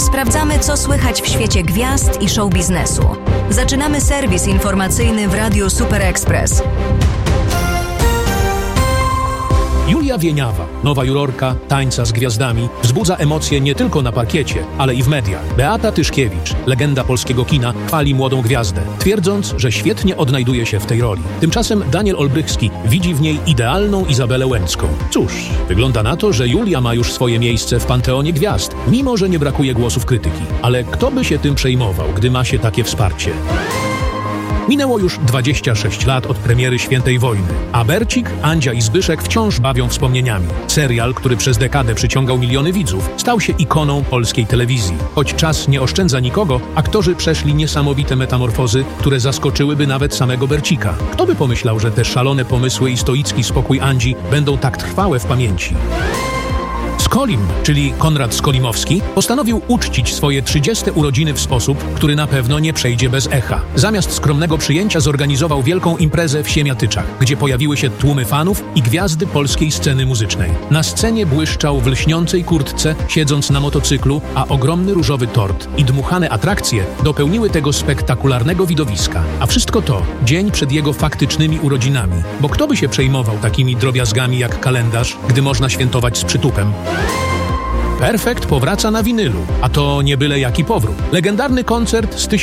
Sprawdzamy, co słychać w świecie gwiazd i show biznesu. Zaczynamy serwis informacyjny w Radiu Super Express. Julia Wieniawa, nowa jurorka Tańca z Gwiazdami, wzbudza emocje nie tylko na parkiecie, ale i w mediach. Beata Tyszkiewicz, legenda polskiego kina, chwali młodą gwiazdę, twierdząc, że świetnie odnajduje się w tej roli. Tymczasem Daniel Olbrychski widzi w niej idealną Izabelę Łęcką. Cóż, wygląda na to, że Julia ma już swoje miejsce w panteonie gwiazd, mimo że nie brakuje głosów krytyki. Ale kto by się tym przejmował, gdy ma się takie wsparcie? Minęło już 26 lat od premiery Świętej Wojny, a Bercik, Andzia i Zbyszek wciąż bawią wspomnieniami. Serial, który przez dekadę przyciągał miliony widzów, stał się ikoną polskiej telewizji. Choć czas nie oszczędza nikogo, aktorzy przeszli niesamowite metamorfozy, które zaskoczyłyby nawet samego Bercika. Kto by pomyślał, że te szalone pomysły i stoicki spokój Andzi będą tak trwałe w pamięci? Skolim, czyli Konrad Skolimowski, postanowił uczcić swoje 30. urodziny w sposób, który na pewno nie przejdzie bez echa. Zamiast skromnego przyjęcia zorganizował wielką imprezę w Siemiatyczach, gdzie pojawiły się tłumy fanów i gwiazdy polskiej sceny muzycznej. Na scenie błyszczał w lśniącej kurtce, siedząc na motocyklu, a ogromny różowy tort i dmuchane atrakcje dopełniły tego spektakularnego widowiska. A wszystko to dzień przed jego faktycznymi urodzinami, bo kto by się przejmował takimi drobiazgami jak kalendarz, gdy można świętować z przytupem? Perfekt powraca na winylu, a to nie byle jaki powrót. Legendarny koncert z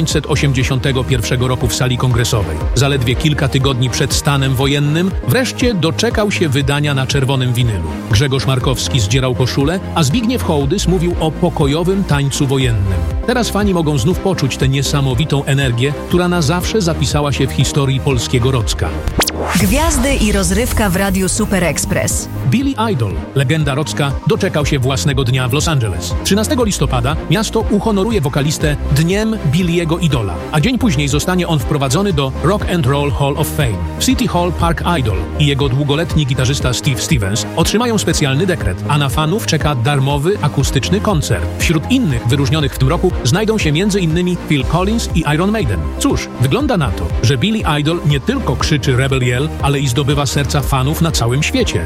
1981 roku w sali kongresowej. Zaledwie kilka tygodni przed stanem wojennym wreszcie doczekał się wydania na czerwonym winylu. Grzegorz Markowski zdzierał koszulę, a Zbigniew Hołdys mówił o pokojowym tańcu wojennym. Teraz fani mogą znów poczuć tę niesamowitą energię, która na zawsze zapisała się w historii polskiego rocka. Gwiazdy i rozrywka w Radiu Super Express. Billy Idol, legenda rocka, doczekał się własnego dnia w Los Angeles. 13 listopada miasto uhonoruje wokalistę Dniem Billy'ego Idola, a dzień później zostanie on wprowadzony do Rock and Roll Hall of Fame. W City Hall Park Idol i jego długoletni gitarzysta Steve Stevens otrzymają specjalny dekret, a na fanów czeka darmowy, akustyczny koncert. Wśród innych wyróżnionych w tym roku znajdą się m.in. Phil Collins i Iron Maiden. Cóż, wygląda na to, że Billy Idol nie tylko krzyczy Rebel Yell, ale i zdobywa serca fanów na całym świecie.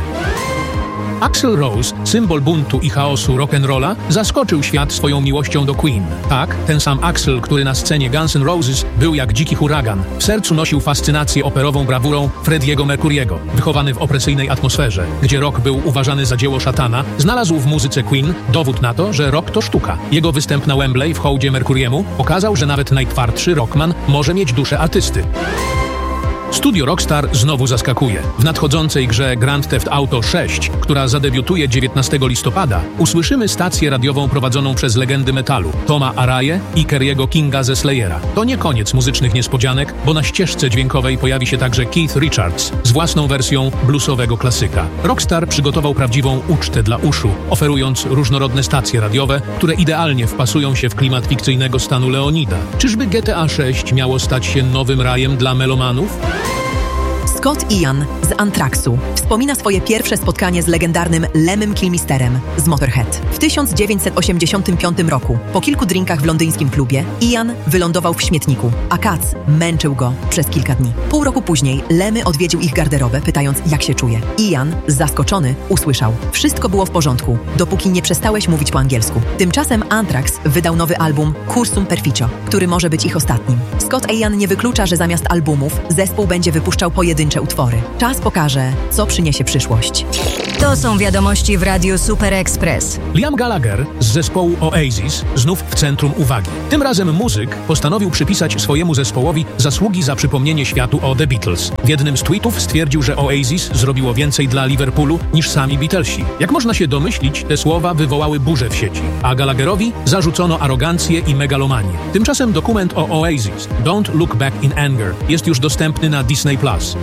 Axl Rose, symbol buntu i chaosu rock'n'rolla, zaskoczył świat swoją miłością do Queen. Tak, ten sam Axl, który na scenie Guns N' Roses był jak dziki huragan. W sercu nosił fascynację operową brawurą Freddie'ego Mercuriego. Wychowany w opresyjnej atmosferze, gdzie rock był uważany za dzieło szatana, znalazł w muzyce Queen dowód na to, że rock to sztuka. Jego występ na Wembley w hołdzie Mercuriemu pokazał, że nawet najtwardszy rockman może mieć duszę artysty. Studio Rockstar znowu zaskakuje. W nadchodzącej grze Grand Theft Auto 6, która zadebiutuje 19 listopada, usłyszymy stację radiową prowadzoną przez legendy metalu Toma Araye i Kerry'ego Kinga ze Slayera. To nie koniec muzycznych niespodzianek, bo na ścieżce dźwiękowej pojawi się także Keith Richards z własną wersją bluesowego klasyka. Rockstar przygotował prawdziwą ucztę dla uszu, oferując różnorodne stacje radiowe, które idealnie wpasują się w klimat fikcyjnego stanu Leonida. Czyżby GTA 6 miało stać się nowym rajem dla melomanów? Scott Ian z Anthraxu wspomina swoje pierwsze spotkanie z legendarnym Lemmym Kilmisterem z Motorhead. W 1985 roku, po kilku drinkach w londyńskim klubie, Ian wylądował w śmietniku, a Katz męczył go przez kilka dni. Pół roku później Lemmy odwiedził ich garderobę, pytając, jak się czuje. Ian, zaskoczony, usłyszał: wszystko było w porządku, dopóki nie przestałeś mówić po angielsku. Tymczasem Anthrax wydał nowy album Cursum Perficio, który może być ich ostatnim. Scott Ian nie wyklucza, że zamiast albumów zespół będzie wypuszczał pojedyncze utwory. Czas pokaże, co przyniesie przyszłość. To są wiadomości w Radiu Super Express. Liam Gallagher z zespołu Oasis znów w centrum uwagi. Tym razem muzyk postanowił przypisać swojemu zespołowi zasługi za przypomnienie światu o The Beatles. W jednym z tweetów stwierdził, że Oasis zrobiło więcej dla Liverpoolu niż sami Beatlesi. Jak można się domyślić, te słowa wywołały burzę w sieci, a Gallagherowi zarzucono arogancję i megalomanię. Tymczasem dokument o Oasis, Don't Look Back in Anger, jest już dostępny na Disney+.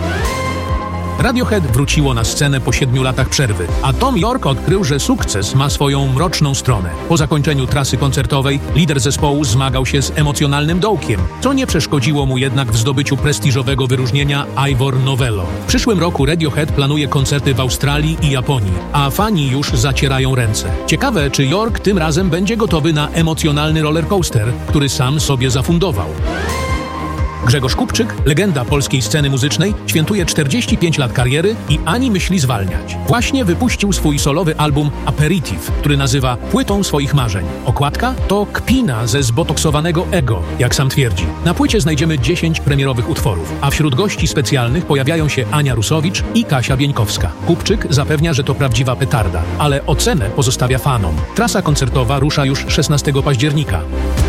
Radiohead wróciło na scenę po 7 latach przerwy, a Thom Yorke odkrył, że sukces ma swoją mroczną stronę. Po zakończeniu trasy koncertowej lider zespołu zmagał się z emocjonalnym dołkiem, co nie przeszkodziło mu jednak w zdobyciu prestiżowego wyróżnienia Ivor Novello. W przyszłym roku Radiohead planuje koncerty w Australii i Japonii, a fani już zacierają ręce. Ciekawe, czy Yorke tym razem będzie gotowy na emocjonalny rollercoaster, który sam sobie zafundował. Grzegorz Kupczyk, legenda polskiej sceny muzycznej, świętuje 45 lat kariery i ani myśli zwalniać. Właśnie wypuścił swój solowy album Aperitif, który nazywa płytą swoich marzeń. Okładka to kpina ze zbotoksowanego ego, jak sam twierdzi. Na płycie znajdziemy 10 premierowych utworów, a wśród gości specjalnych pojawiają się Ania Rusowicz i Kasia Bieńkowska. Kupczyk zapewnia, że to prawdziwa petarda, ale ocenę pozostawia fanom. Trasa koncertowa rusza już 16 października.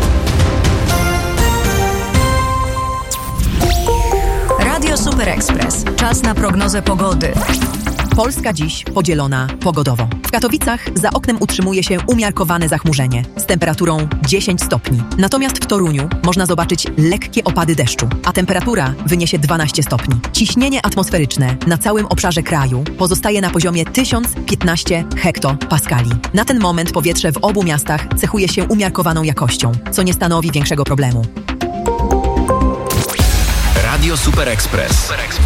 Radio Super Express. Czas na prognozę pogody. Polska dziś podzielona pogodowo. W Katowicach za oknem utrzymuje się umiarkowane zachmurzenie z temperaturą 10 stopni. Natomiast w Toruniu można zobaczyć lekkie opady deszczu, a temperatura wyniesie 12 stopni. Ciśnienie atmosferyczne na całym obszarze kraju pozostaje na poziomie 1015 hektopaskali. Na ten moment powietrze w obu miastach cechuje się umiarkowaną jakością, co nie stanowi większego problemu. Radio Super Express.